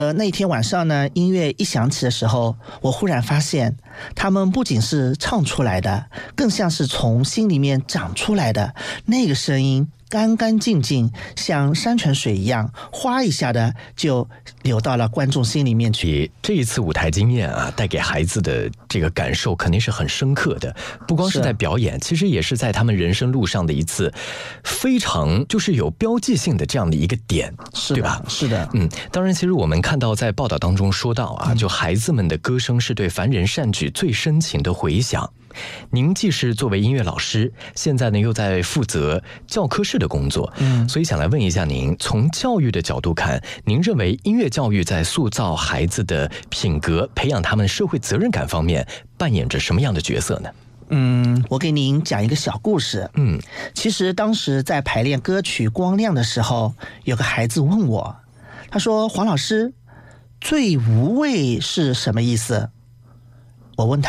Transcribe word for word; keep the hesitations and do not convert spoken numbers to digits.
呃，那一天晚上呢，音乐一响起的时候，我忽然发现，他们不仅是唱出来的，更像是从心里面长出来的。那个声音干干净净，像山泉水一样，哗一下的就流到了观众心里面去。 这一次舞台经验啊，带给孩子的这个感受肯定是很深刻的。不光是在表演，其实也是在他们人生路上的一次非常就是有标记性的这样的一个点，对吧？ 是的， 嗯，当然，其实我们看到在报道当中说到啊，就孩子们的歌声是对凡人善举最深情的回响。您既是作为音乐老师，现在呢又在负责教科室的工作，嗯，所以想来问一下您，从教育的角度看，您认为音乐教育在塑造孩子的品格、培养他们社会责任感方面扮演着什么样的角色呢？ 嗯，我给您讲一个小故事。嗯，其实当时在排练歌曲《光亮》的时候，有个孩子问我，他说：“黄老师，最无畏是什么意思？”我问他。